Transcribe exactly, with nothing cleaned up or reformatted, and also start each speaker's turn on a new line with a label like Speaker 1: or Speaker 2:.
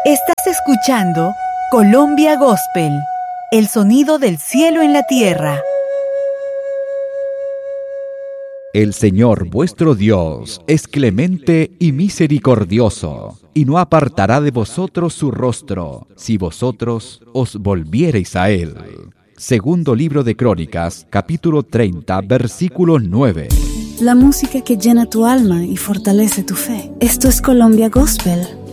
Speaker 1: Estás escuchando Colombia Gospel, el sonido del cielo en la tierra.
Speaker 2: El Señor vuestro Dios es clemente y misericordioso, y no apartará de vosotros su rostro, si vosotros os volviereis a Él. Segundo libro de Crónicas, capítulo treinta, versículo nueve.
Speaker 3: La música que llena tu alma y fortalece tu fe. Esto es Colombia Gospel,